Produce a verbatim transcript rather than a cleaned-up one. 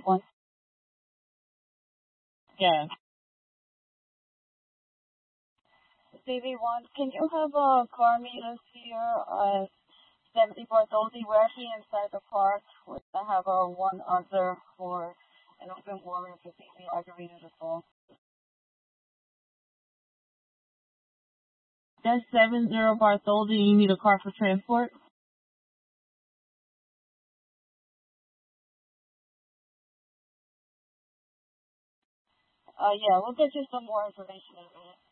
one. Yeah. C V one, can you have a car meet us here at seventy Bartholdi? We're actually inside the park. I have a one other for an open warrant for C V aggravated assault. That's seven zero Bartholdi. You need a car for transport? Uh, yeah, we'll get you some more information in a minute.